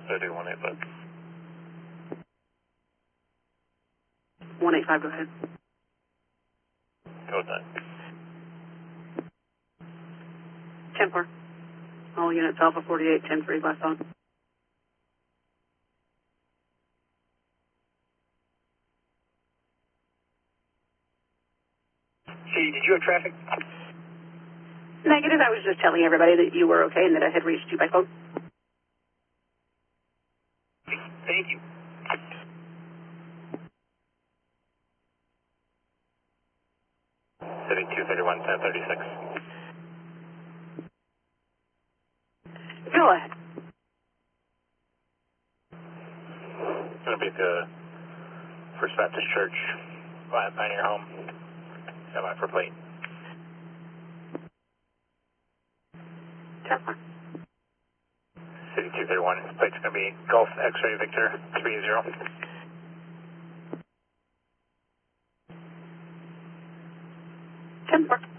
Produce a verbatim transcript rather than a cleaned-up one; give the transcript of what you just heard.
So do one eight five. one eight five, go ahead. Code nine. ten four. All units Alpha forty-eight, ten three, last on. See, did you have traffic? Negative, I was just telling everybody that you were okay and that I had reached you by phone. Thank you. City two thirty-one, ten thirty-six. Go ahead. It's going to be at the First Baptist Church, Pioneer Home. Semi for plate. ten four. City two thirty-one, plate's going to be Golf X-Ray Victor three zero. ten four.